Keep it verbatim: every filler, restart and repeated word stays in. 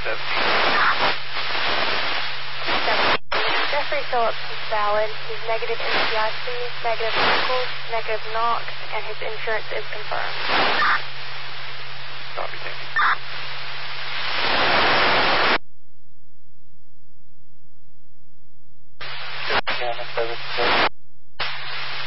Jeffrey Phillips is valid. He's negative N C I C, negative medicals, negative NOx, and his insurance is confirmed. Copy, thank you. Service, service.